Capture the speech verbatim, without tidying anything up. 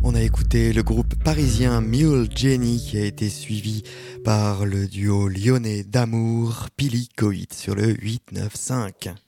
On a écouté le groupe parisien Mule Jenny qui a été suivi par le duo lyonnais d'Amour, Pili Coït sur le huit neuf cinq.